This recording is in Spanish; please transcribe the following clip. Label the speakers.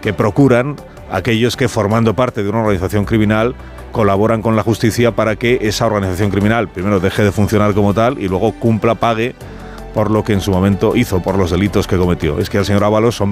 Speaker 1: que procuran aquellos que, formando parte de una organización criminal, colaboran con la justicia para que esa organización criminal primero deje de funcionar como tal y luego pague por lo que en su momento hizo, por los delitos que cometió. Es que al señor Ábalos son